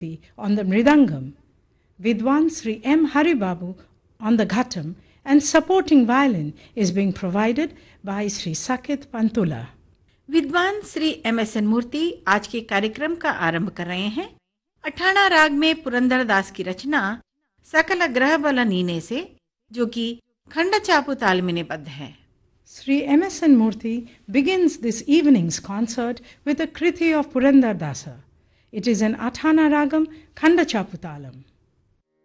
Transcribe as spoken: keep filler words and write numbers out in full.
on the mridangam, Vidwan Sri M. Haribabu on the ghatam, and supporting violin is being provided by Sri Sakit Pantula. विद्वान Shri M S N मूर्ति आज के कार्यक्रम का आरंभ कर रहे हैं। अठाणा राग में पुरंदर दास की रचना सकल ग्रह बल नीने से, जो कि खंड चापू ताल में निबद्ध है। Sri M S N Murthy begins this evening's concert with a kriti of Purandar Dasa. It is an Athana Ragam Khanda Chaputalam.